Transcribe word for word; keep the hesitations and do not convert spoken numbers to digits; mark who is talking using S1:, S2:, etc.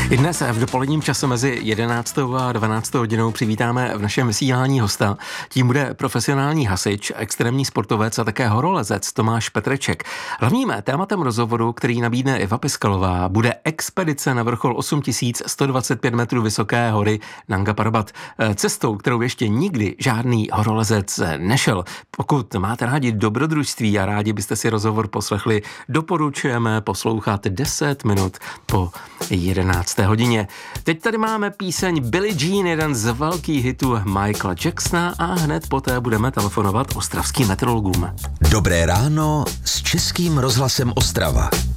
S1: I dnes v dopoledním čase mezi jedenáctou a dvanáctou hodinou přivítáme v našem vysílání hosta. Tím bude profesionální hasič, extrémní sportovec a také horolezec Tomáš Petreček. Hlavním tématem rozhovoru, který nabídne Iva Piskalová, bude expedice na vrchol osm tisíc sto dvacet pět metrů vysoké hory Nanga Parbat. Cestou, kterou ještě nikdy žádný horolezec nešel. Pokud máte rádi dobrodružství a rádi byste si rozhovor poslechli, doporučujeme poslouchat deset minut po jedenácté hodině. Teď tady máme píseň Billie Jean, jeden z velkých hitů Michaela Jacksona, a hned poté budeme telefonovat ostravským meteorologům.
S2: Dobré ráno s Českým rozhlasem Ostrava.